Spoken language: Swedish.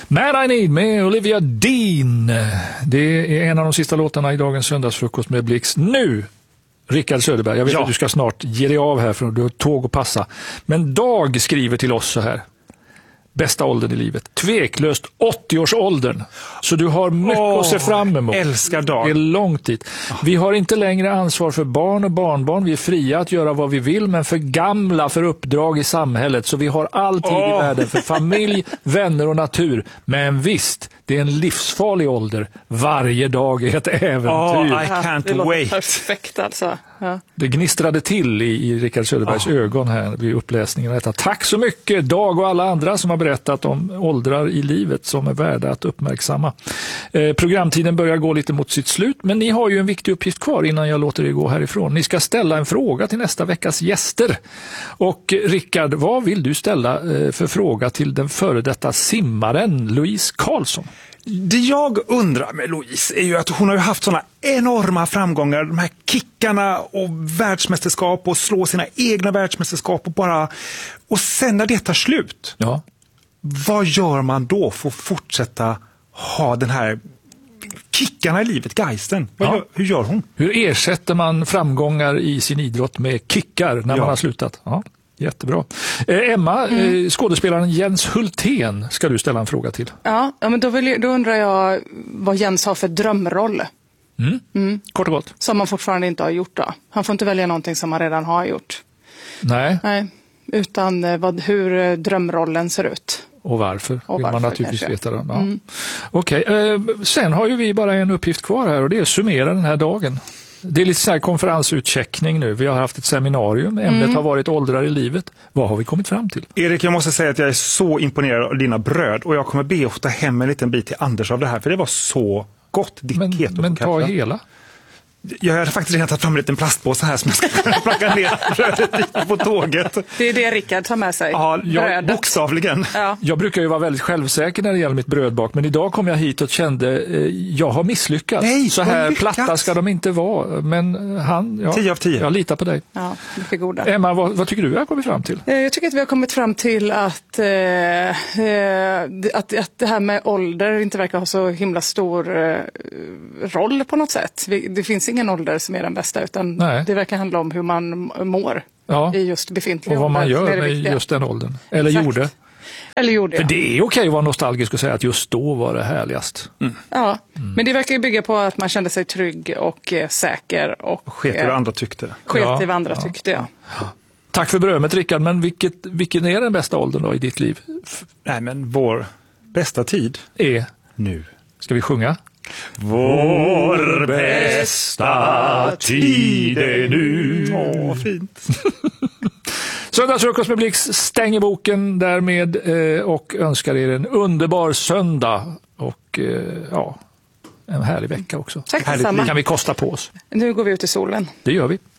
Man I Need med Olivia Dean. Det är en av de sista låtarna i dagens söndagsfrukost med Blix. Nu, Rickard Söderberg, jag vet att du ska snart ge dig av här för du har tåg att passa. Men Dag skriver till oss så här. Bästa åldern i livet. Tveklöst 80-årsåldern. Så du har mycket att se fram emot. Älskar Dag. Det är långt dit. Vi har inte längre ansvar för barn och barnbarn. Vi är fria att göra vad vi vill, men för gamla för uppdrag i samhället. Så vi har all tid i världen för familj, vänner och natur. Men visst, det är en livsfarlig ålder. Varje dag är ett äventyr. I can't wait. Perfekt alltså. Ja. Det gnistrade till i Rickard Söderbergs ögon här vid uppläsningen av detta. Tack så mycket Dag och alla andra som har berättat om åldrar i livet som är värda att uppmärksamma. Programtiden börjar gå lite mot sitt slut, men ni har ju en viktig uppgift kvar innan jag låter er gå härifrån. Ni ska ställa en fråga till nästa veckas gäster. Och Rickard, vad vill du ställa för fråga till den före detta simmaren Louise Karlsson? Det jag undrar med Louise är ju att hon har ju haft såna enorma framgångar, de här kickarna och världsmästerskap och slå sina egna världsmästerskap och sen när det tar slut, vad gör man då för att fortsätta ha den här kickarna i livet, geisten? Hur gör hon? Hur ersätter man framgångar i sin idrott med kickar när man har slutat? Ja. Jättebra. Emma, skådespelaren Jens Hultén ska du ställa en fråga till. Ja, men då undrar jag vad Jens har för drömroll. Kort och gott. Som man fortfarande inte har gjort då. Han får inte välja någonting som han redan har gjort. Nej. Utan hur drömrollen ser ut. Och varför vill man naturligtvis kanske veta. Ja. Okej. Sen har ju vi bara en uppgift kvar här och det är att summera den här dagen. Det är lite så här konferensutcheckning nu. Vi har haft ett seminarium. Ämnet har varit åldrar i livet. Vad har vi kommit fram till? Erik, jag måste säga att jag är så imponerad av dina bröd. Och jag kommer be att ta hem en liten bit till Anders av det här. För det var så gott. Men ta hela. Jag hade faktiskt redan tagit fram en liten plastpåse här som jag ska plocka ner brödet på tåget. Det är det Rickard tar med sig. Ja, bokstavligen. Ja. Jag brukar ju vara väldigt självsäker när det gäller mitt brödbak. Men idag kom jag hit och kände jag har misslyckats. Nej, så här platta ska de inte vara. Men 10 av 10. Jag litar på dig. Ja, mycket goda. Emma, vad tycker du har kommit fram till? Jag tycker att vi har kommit fram till att det här med ålder inte verkar ha så himla stor roll på något sätt. Det finns ingen ålder som är den bästa, utan det verkar handla om hur man mår i just befintlig ålder. Och vad man gör med just den åldern. Eller gjorde. För det är okej att vara nostalgisk och säga att just då var det härligast. Ja, men det verkar ju bygga på att man kände sig trygg och säker. Och sket i vad andra tyckte. Sket i vad andra tyckte, ja. Tack för berömmet, Rickard. Men vilken är den bästa åldern då i ditt liv? Nej, men vår bästa tid är nu. Ska vi sjunga? Vår bästa tid är nu. Fint. Söndagsfrukost med Blix stänger boken därmed och önskar er en underbar söndag och en härlig vecka också. Tack detsamma. Kan vi kosta på oss. Nu går vi ut i solen. Det gör vi.